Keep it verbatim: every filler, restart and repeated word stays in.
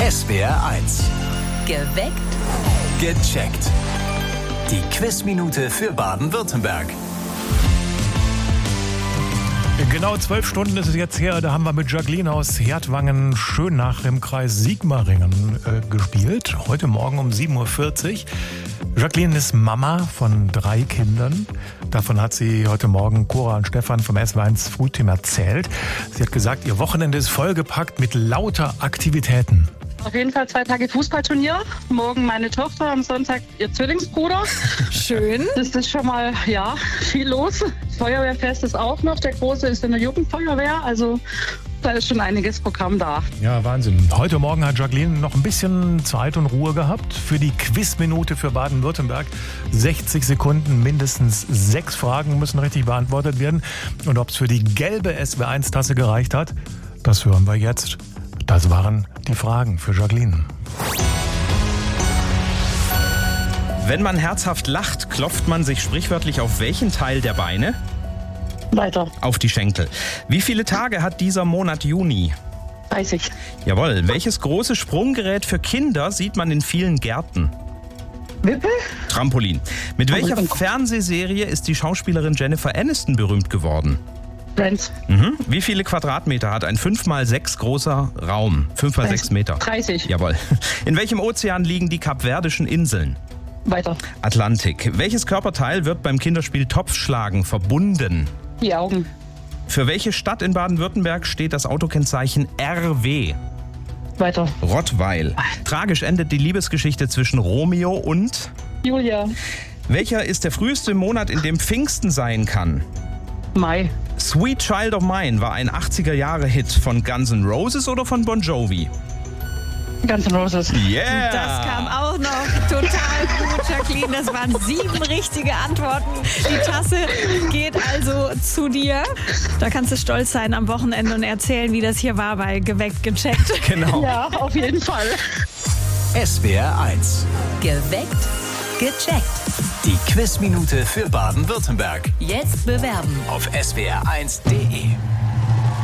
S W R eins. Geweckt. Gecheckt. Die Quizminute für Baden-Württemberg. Genau zwölf Stunden ist es jetzt her, da haben wir mit Jacqueline aus Hertwangen Schönach im Kreis Sigmaringen äh, gespielt. Heute Morgen um sieben Uhr vierzig. Jacqueline ist Mama von drei Kindern. Davon hat sie heute Morgen Cora und Stefan vom S W R eins Frühteam erzählt. Sie hat gesagt, ihr Wochenende ist vollgepackt mit lauter Aktivitäten. Auf jeden Fall zwei Tage Fußballturnier. Morgen meine Tochter, am Sonntag ihr Zwillingsbruder. Schön. Das ist schon mal, ja, viel los. Feuerwehrfest ist auch noch. Der Große ist in der Jugendfeuerwehr. Also da ist schon einiges Programm da. Ja, Wahnsinn. Heute Morgen hat Jacqueline noch ein bisschen Zeit und Ruhe gehabt für die Quizminute für Baden-Württemberg. sechzig Sekunden, mindestens sechs Fragen müssen richtig beantwortet werden. Und ob es für die gelbe S W R eins Tasse gereicht hat, das hören wir jetzt. Das waren die Fragen für Jacqueline. Wenn man herzhaft lacht, klopft man sich sprichwörtlich auf welchen Teil der Beine? Weiter. Auf die Schenkel. Wie viele Tage hat dieser Monat Juni? dreißig. Jawohl. Welches große Sprunggerät für Kinder sieht man in vielen Gärten? Wippe? Trampolin. Mit welcher Trampolin. Fernsehserie ist die Schauspielerin Jennifer Aniston berühmt geworden? Friends. Mhm. Wie viele Quadratmeter hat ein fünf mal sechs großer Raum? fünf mal sechs Meter. dreißig. Jawohl. In welchem Ozean liegen die Kapverdischen Inseln? Weiter. Atlantik. Welches Körperteil wird beim Kinderspiel Topfschlagen verbunden? Die Augen. Für welche Stadt in Baden-Württemberg steht das Autokennzeichen R W? Weiter. Rottweil. Tragisch endet die Liebesgeschichte zwischen Romeo und... Julia. Welcher ist der früheste Monat, in dem Pfingsten sein kann? Mai. Sweet Child of Mine war ein achtziger-Jahre-Hit von Guns N' Roses oder von Bon Jovi? Guns N' Roses. Yeah! Das kam auch noch total gut, Jacqueline. Das waren sieben richtige Antworten. Die Tasse geht also zu dir. Da kannst du stolz sein am Wochenende und erzählen, wie das hier war bei Geweckt, Gecheckt. Genau. Ja, auf jeden Fall. S W R eins. Geweckt. Gecheckt. Die Quizminute für Baden-Württemberg. Jetzt bewerben. Auf S W R eins Punkt D E.